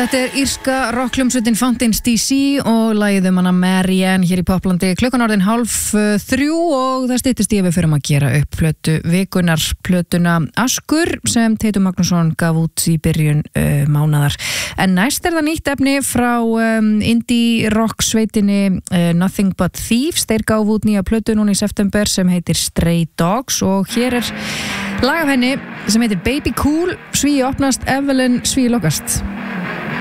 Þetta írska rockhljómsveitin Fountains DC og lagið hana Marianne hér í Poplandi klukkan orðin 2:30 og það styttist í að við förum að gera upp plötu vikunar, plötuna Askur sem Teitur Magnússon gaf út í byrjun mánaðar. En næst það nýtt efni frá indie rock sveitinni Nothing But Thieves. Þeir gáfu út nýja plötu núna í september sem heitir Stray Dogs og hér lag af henni sem heitir Baby Cool, svíi opnast, Evelyn svíi lokast.